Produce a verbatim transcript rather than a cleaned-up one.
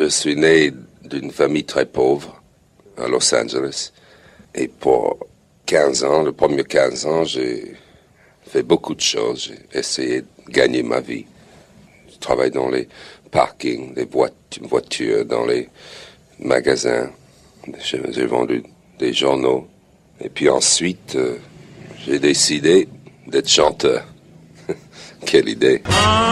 Je suis né d'une famille très pauvre à Los Angeles. Et pour quinze ans, le premier quinze ans, j'ai fait beaucoup de choses. J'ai essayé de gagner ma vie. Je travaille dans les parkings, les voitures, dans les magasins. J'ai vendu des journaux. Et puis ensuite, euh, j'ai décidé d'être chanteur. Quelle idée!